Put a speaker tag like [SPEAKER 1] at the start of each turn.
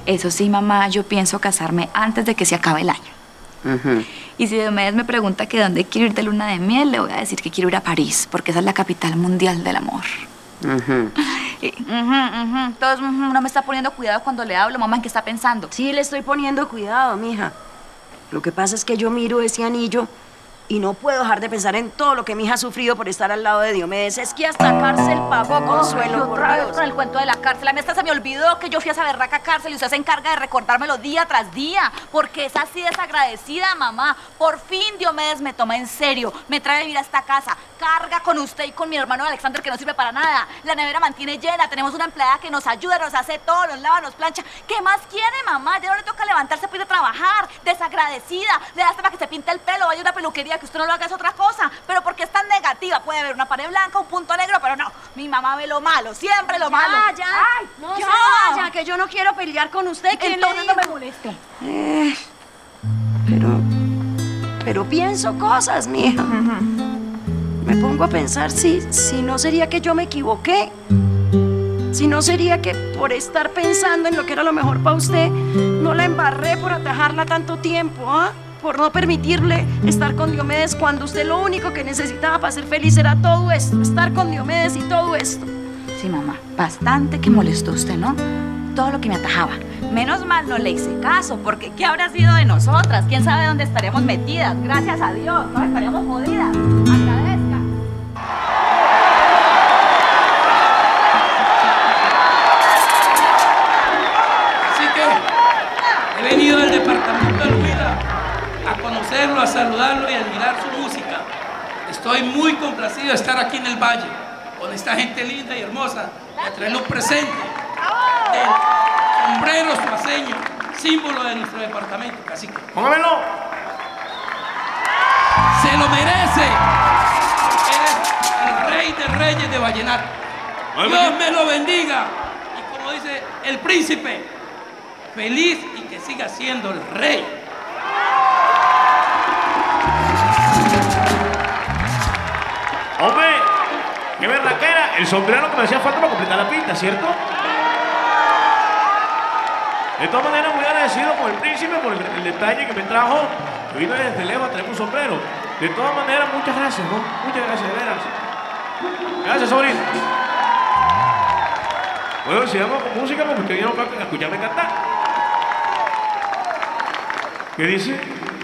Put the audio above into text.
[SPEAKER 1] Eso sí, mamá, yo pienso casarme antes de que se acabe el año. Y si Diomedes me pregunta que dónde quiero ir de luna de miel, le voy a decir que quiero ir a París, porque esa es la capital mundial del amor. Entonces, no me está poniendo cuidado cuando le hablo, mamá, ¿en qué está pensando?
[SPEAKER 2] Sí, le estoy poniendo cuidado, mija. Lo que pasa es que yo miro ese anillo y no puedo dejar de pensar en todo lo que mi hija ha sufrido por estar al lado de Diomedes. Es que hasta cárcel pagó, Consuelo, por
[SPEAKER 1] Otra vez
[SPEAKER 2] Dios.
[SPEAKER 1] con el cuento de la cárcel. A mí hasta se me olvidó que yo fui a esa berraca cárcel y usted se encarga de recordármelo día tras día. Porque es así desagradecida, mamá. Por fin Diomedes me toma en serio. Me trae a vivir a esta casa. Carga con usted y con mi hermano Alexander, que no sirve para nada. La nevera mantiene llena. Tenemos una empleada que nos ayuda, nos hace todo, nos lava, nos plancha. ¿Qué más quiere, mamá? Ya no le toca levantarse para ir a trabajar. Desagradecida. Le da hasta para que se pinte el pelo. Vaya a una peluquería, que usted no lo haga, es otra cosa. Pero porque es tan negativa. Puede haber una pared blanca, un punto negro, pero no. Mi mamá ve lo malo, siempre lo malo.
[SPEAKER 2] Ya.
[SPEAKER 1] Ay,
[SPEAKER 2] No
[SPEAKER 1] ya.
[SPEAKER 2] se vaya, que yo no quiero pelear con usted. ¿Quién le
[SPEAKER 1] Entonces no
[SPEAKER 2] dijo?
[SPEAKER 1] me moleste.
[SPEAKER 2] Pero pienso cosas, mija. Me pongo a pensar si no sería que yo me equivoqué. Si no sería que por estar pensando en lo que era lo mejor para usted, no la embarré por atajarla tanto tiempo, ¿ah? Por no permitirle estar con Diomedes cuando usted lo único que necesitaba para ser feliz era todo esto, estar con Diomedes y todo esto.
[SPEAKER 1] Sí, mamá, bastante que molestó usted, ¿no? Todo lo que me atajaba. Menos mal no le hice caso, porque ¿qué habrá sido de nosotras? ¿Quién sabe dónde estaríamos metidas? Gracias a Dios, no estaríamos jodidas. Agradezca.
[SPEAKER 3] Así que he venido del departamento del Huila a conocerlo, a saludarlo y a admirar su música. Estoy muy complacido de estar aquí en el Valle, con esta gente linda y hermosa, y a traerle un presente del sombrero suaceño, símbolo de nuestro departamento. Así que
[SPEAKER 4] ¡Póngamelo!
[SPEAKER 3] se lo merece. Eres el rey de reyes de vallenato. Dios me lo bendiga. Y como dice el príncipe, feliz y que siga siendo el rey.
[SPEAKER 4] ¡Hombre! ¡Qué berraquera! El sombrero que me hacía falta para completar la pinta, ¿cierto? De todas maneras, muy agradecido con el príncipe por el detalle que me trajo. Que vino desde lejos a traerme un sombrero. De todas maneras, muchas gracias, ¿no? Muchas gracias, de veras. Gracias, sobrino. Bueno, sigamos con música porque usted vino para escucharme cantar. ¿Qué dice?